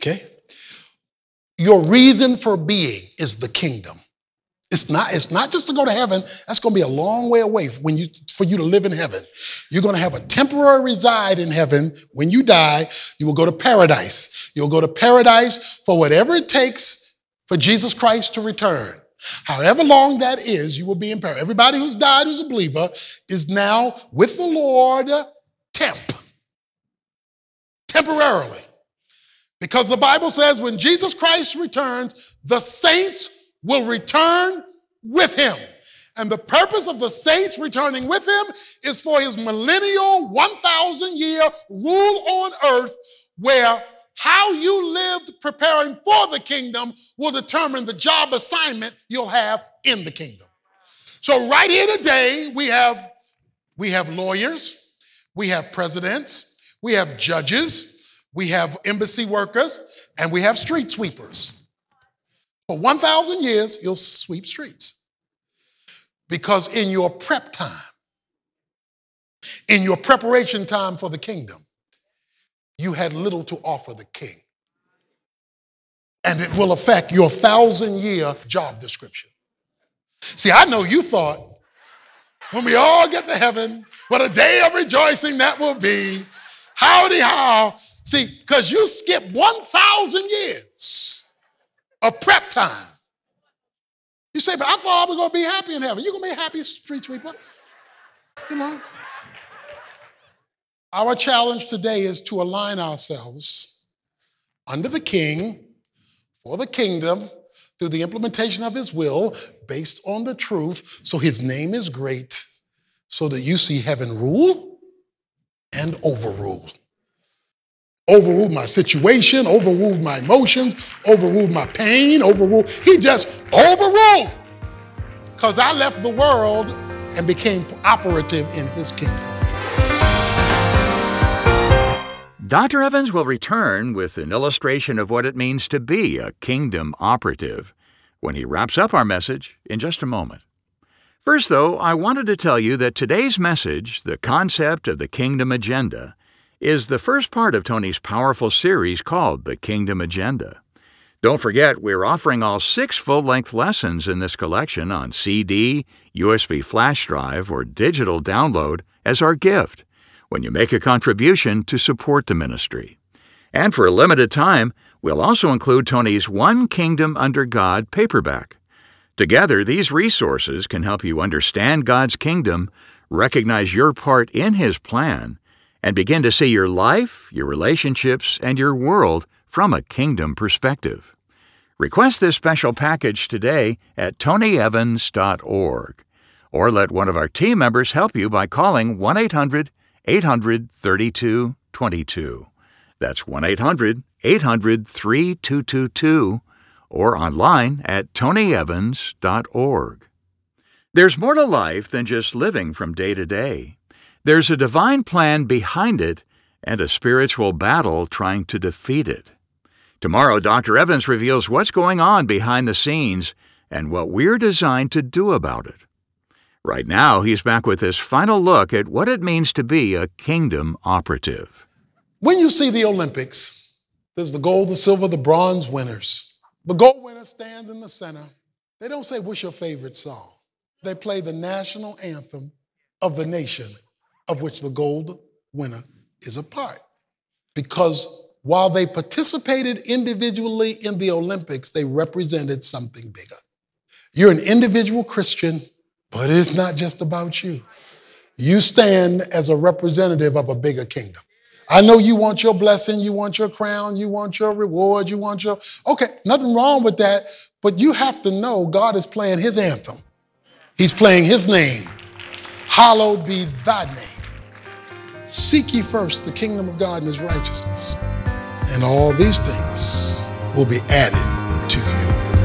Okay? Your reason for being is the kingdom. It's not just to go to heaven. That's going to be a long way away for you to live in heaven. You're going to have a temporary reside in heaven. When you die, you will go to paradise. You'll go to paradise for whatever it takes for Jesus Christ to return. However long that is, you will be in paradise. Everybody who's died who's a believer is now with the Lord temporarily. Because the Bible says when Jesus Christ returns, the saints will return with him. And the purpose of the saints returning with him is for his millennial 1,000-year rule on earth, where how you lived preparing for the kingdom will determine the job assignment you'll have in the kingdom. So right here today, we have lawyers, we have presidents, we have judges, we have embassy workers, and we have street sweepers. For 1,000 years, you'll sweep streets. Because in your prep time, in your preparation time for the kingdom, you had little to offer the king. And it will affect your 1,000-year job description. See, I know you thought, when we all get to heaven, what a day of rejoicing that will be. Howdy how. See, because you skipped 1,000 years of prep time. You say, but I thought I was going to be happy in heaven. You're going to be a happy street sweeper. You know. Our challenge today is to align ourselves under the king for the kingdom through the implementation of his will based on the truth, so his name is great, so that you see heaven rule and overrule. Overruled my situation, overruled my emotions, overruled my pain, overruled. He just overruled because I left the world and became operative in his kingdom. Dr. Evans will return with an illustration of what it means to be a kingdom operative when he wraps up our message in just a moment. First, though, I wanted to tell you that today's message, The Concept of the Kingdom Agenda, is the first part of Tony's powerful series called The Kingdom Agenda. Don't forget, we're offering all 6 full-length lessons in this collection on CD, USB flash drive, or digital download as our gift when you make a contribution to support the ministry. And for a limited time, we'll also include Tony's One Kingdom Under God paperback. Together, these resources can help you understand God's kingdom, recognize your part in his plan, and begin to see your life, your relationships, and your world from a kingdom perspective. Request this special package today at tonyevans.org, or let one of our team members help you by calling 1-800-800-3222. That's 1-800-800-3222, or online at tonyevans.org. There's more to life than just living from day to day. There's a divine plan behind it and a spiritual battle trying to defeat it. Tomorrow, Dr. Evans reveals what's going on behind the scenes and what we're designed to do about it. Right now, he's back with this final look at what it means to be a kingdom operative. When you see the Olympics, there's the gold, the silver, the bronze winners. The gold winner stands in the center. They don't say, what's your favorite song? They play the national anthem of the nation of which the gold winner is a part. Because while they participated individually in the Olympics, they represented something bigger. You're an individual Christian, but it's not just about you. You stand as a representative of a bigger kingdom. I know you want your blessing, you want your crown, you want your reward, okay, nothing wrong with that, but you have to know God is playing his anthem. He's playing his name. Hallowed be thy name. Seek ye first the kingdom of God and his righteousness, and all these things will be added